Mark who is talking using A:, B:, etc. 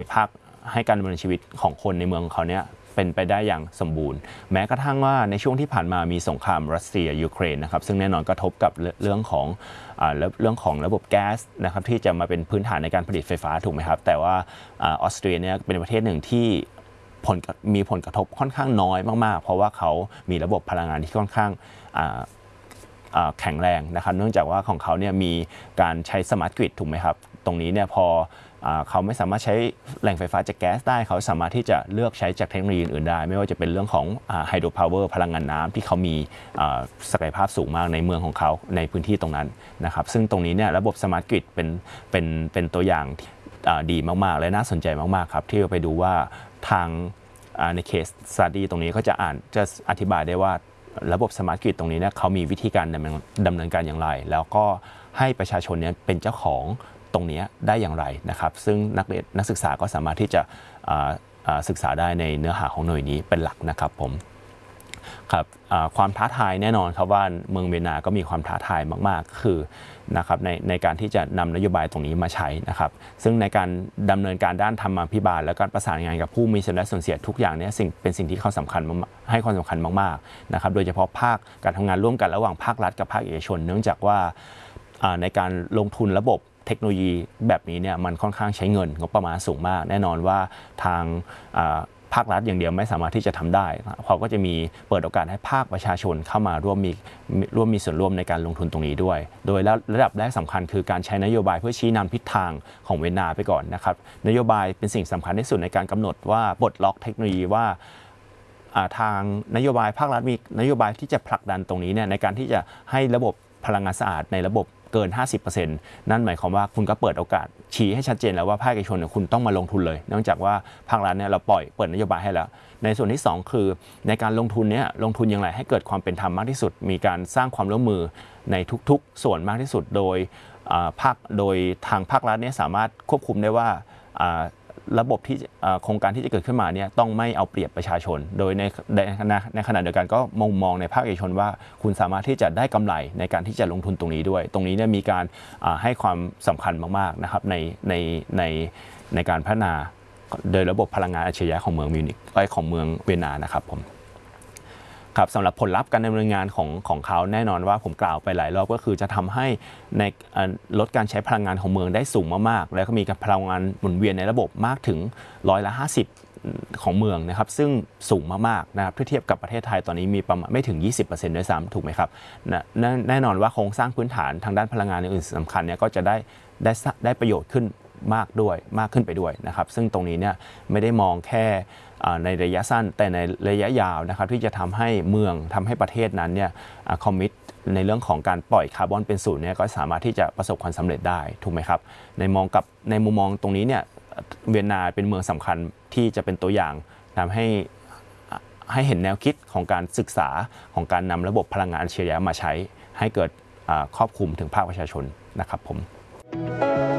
A: ภาคให้การดำเนินชีวิตของคนในเมืองเขาเนี่ยเป็นไปได้อย่างสมบูรณ์แม้กระทั่งว่าในช่วงที่ผ่านมามีสงครามรัสเซียยูเครนนะครับซึ่งแน่นอนกระทบกับเรื่องของระบบแก๊สนะครับที่จะมาเป็นพื้นฐานในการผลิตไฟฟ้าถูกไหมครับแต่ว่าออสเตรียเนี่ยเป็นประเทศหนึ่งที่มีผลกระทบค่อนข้างน้อยมากๆเพราะว่าเขามีระบบพลังงานที่ค่อนข้างแข็งแรงนะครับเนื่องจากว่าของเขาเนี่ยมีการใช้สมาร์ทกริดถูกไหมครับตรงนี้เนี่ยพอเขาไม่สามารถใช้แหล่งไฟฟ้าจากแก๊สได้เขาสามารถที่จะเลือกใช้จากเทคโนโลยีอื่นได้ไม่ว่าจะเป็นเรื่องของไฮโดรพาวเวอร์พลังงานน้ำที่เขามีศักยภาพสูงมากในเมืองของเขาในพื้นที่ตรงนั้นนะครับซึ่งตรงนี้เนี่ยระบบสมาร์ทกริดเป็นตัวอย่างดีมากๆและน่าสนใจมากๆครับที่เราไปดูว่าทางในเคสสตั๊ดดี้ตรงนี้ก็จะอธิบายได้ว่าระบบสมาร์ทกริดตรงนี้เนี่ยเขามีวิธีการดำเนินการอย่างไรแล้วก็ให้ประชาชนเนี่ยเป็นเจ้าของตรงนี้ได้อย่างไรนะครับซึ่งนักศึกษาก็สามารถที่จะศึกษาได้ในเนื้อหาของหน่วยนี้เป็นหลักนะครับผมครับความท้าทายแน่นอนครับว่าเมืองเวียนนาก็มีความท้าทายมากๆคือนะครับในการที่จะนำนโยบายตรงนี้มาใช้นะครับซึ่งในการดำเนินการด้านธรรมาภิบาลและการประสานงานกับผู้มีส่วนได้ส่วนเสียทุกอย่างนี้เป็นสิ่งที่เขาสำคัญให้ความสำคัญมากๆนะครับโดยเฉพาะภาคการทำงานร่วมกันระหว่างภาครัฐกับภาคเอกชนเนื่องจากว่าในการลงทุนระบบเทคโนโลยีแบบนี้เนี่ยมันค่อนข้างใช้เงินงบประมาณสูงมากแน่นอนว่าทางภาครัฐอย่างเดียวไม่สามารถที่จะทำได้เขาก็จะมีเปิดโอกาสให้ภาคประชาชนเข้ามาร่วมมีส่วนร่วมในการลงทุนตรงนี้ด้วยโดยระดับแรกสำคัญคือการใช้นโยบายเพื่อชี้นำทิศทางของเวียนนาไปก่อนนะครับนโยบายเป็นสิ่งสำคัญที่สุดในการกำหนดว่าปลดล็อกเทคโนโลยีว่าทางนโยบายภาครัฐมีนโยบายที่จะผลักดันตรงนี้เนี่ยในการที่จะให้ระบบพลังงานสะอาดในระบบเกิน 50% นั่นหมายความว่าคุณก็เปิดโอกาสชี้ให้ชัดเจนแล้วว่าภาคเอกชนเนี่ยคุณต้องมาลงทุนเลยเนื่องจากว่าภาครัฐเนี่ยเราเปิดนโยบายให้แล้วในส่วนที่2คือในการลงทุนเนี่ยลงทุนอย่างไรให้เกิดความเป็นธรรมมากที่สุดมีการสร้างความร่วมมือในทุกๆส่วนมากที่สุดโดยทางภาครัฐเนี่ยสามารถควบคุมได้ว่าระบบที่โครงการที่จะเกิดขึ้นมาเนี่ยต้องไม่เอาเปรียบประชาชนโดยในขณะเดียวกันก็มองในภาคเอกชนว่าคุณสามารถที่จะได้กำไรในการที่จะลงทุนตรงนี้ด้วยตรงนี้เนี่ยมีการให้ความสำคัญมากๆนะครับในการพัฒนาโดยระบบพลังงานอัจฉริยะของเมืองมิวนิกของเมืองเวียนนานะครับผมครับสำหรับผลลัพธ์การดำเนินงานของเขาแน่นอนว่าผมกล่าวไปหลายรอบก็คือจะทำให้ในลดการใช้พลังงานของเมืองได้สูงมากๆแล้วก็มีพลังงานหมุนเวียนในระบบมากถึง50%ของเมืองนะครับซึ่งสูงมากๆนะครับเทียบกับประเทศไทยตอนนี้มีประมาณไม่ถึง 20% ด้วยซ้ำถูกไหมครับแน่นอนว่าโครงสร้างพื้นฐานทางด้านพลังงานอื่นสำคัญเนี่ยก็จะได้ประโยชน์ขึ้นมากขึ้นไปด้วยนะครับซึ่งตรงนี้เนี่ยไม่ได้มองแค่ในระยะสั้นแต่ในระยะยาวนะครับที่จะทำให้เมืองทำให้ประเทศนั้นเนี่ยคอมมิตในเรื่องของการปล่อยคาร์บอนเป็นศูนย์เนี่ยก็สามารถที่จะประสบความสำเร็จได้ถูกไหมครับในมุมมองตรงนี้เนี่ยเวียนนาเป็นเมืองสำคัญที่จะเป็นตัวอย่างทำให้เห็นแนวคิดของการศึกษาของการนำระบบพลังงานอัจฉริยะมาใช้ให้เกิดครอบคลุมถึงภาคประชาชนนะครับผม